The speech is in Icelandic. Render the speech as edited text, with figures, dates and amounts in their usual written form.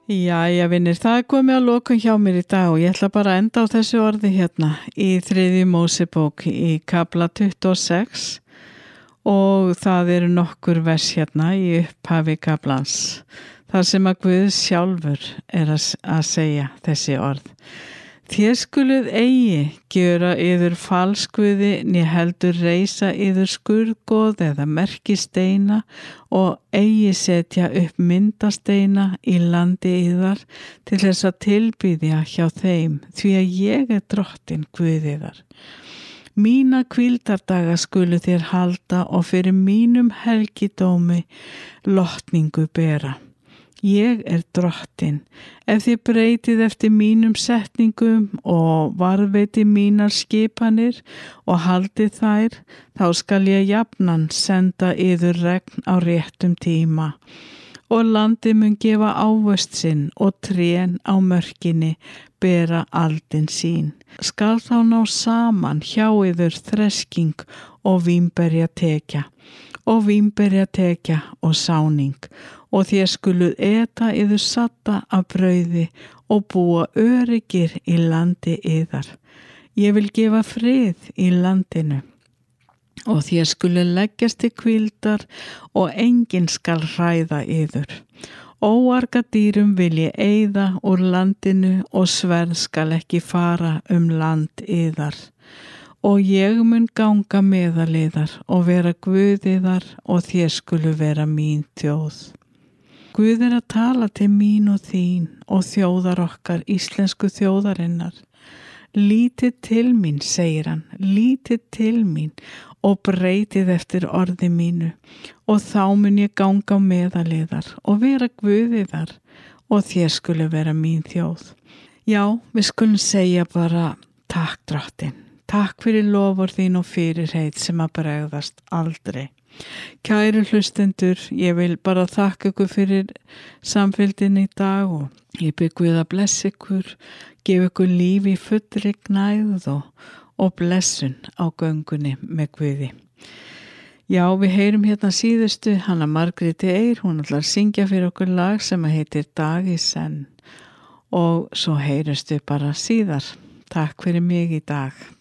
Jæja vinir, það komið að lokum hjá mér í dag og ég ætla bara að enda á þessu orði hérna í 3. Mósebók í kafla 26 og það eru nokkur vers hérna í upphafi kaflans þar sem að Guð sjálfur er að segja þessi orð. Þér skuluð eigi gjöra yður falsguði né heldur reisa yður skurðgoð eða merkisteina og eigi setja upp myndasteina í landi yðar til þess að tilbiðja hjá þeim, því að ég er drottinn Guð yðar. Mína hvíldardaga skulu þér halda og fyrir mínum helgidómi lotningu bera. Ég er drottinn. Ef þið breytið eftir mínum setningum og varðveiti mínar skipanir og haldið þær, þá skal ég jafnan senda yður regn á réttum tíma. Og landið mun gefa ávöxt sinn og trén á mörkinni bera aldin sín. Skal þá ná saman hjá yður þresking og vínberjatekja og sáning. Og þér skuluð eta yður satta af brauði og búa öryggir í landi yðar. Ég vil gefa frið í landinu og þér skuluð leggjast til hvíldar og enginn skal hræða yður. Óarga dýrum vil ég eyða úr landinu og sverð skal ekki fara land yðar. Og ég mun ganga meðal yðar og vera Guð yðar og þér skuluð vera mín þjóð. Guð er að tala til mín og þín og þjóðar okkar, íslensku þjóðarinnar. Lítið til mín, segir hann, lítið til mín og breytið eftir orði mínu og þá mun ég ganga meðal yðar og vera Guð yðar og þér skulu vera mín þjóð. Já, við skulum segja bara takk drottinn, takk fyrir loforð þín og fyrirheit sem að bregðast aldrei. Kæru hlustendur, ég vil bara þakka ykkur fyrir samfylgdina í dag og ég bið Guð að blessa ykkur, gefa ykkur líf í fullri gnægð og blessun á göngunni með Guði. Já, við heyrum hérna síðustu Hanna Margréti Eir, hún ætlar að syngja fyrir okkur lag sem heitir Dag í senn og svo heyrustu bara síðar. Takk fyrir mig í dag.